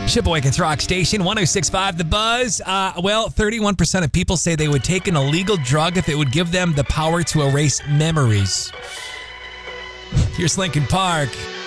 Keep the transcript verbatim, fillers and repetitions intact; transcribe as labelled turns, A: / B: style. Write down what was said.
A: Sheboygan's Rock Station, one oh six point five The Buzz. Uh, well, thirty-one percent of people say they would take an illegal drug if it would give them the power to erase memories. Here's Linkin Park.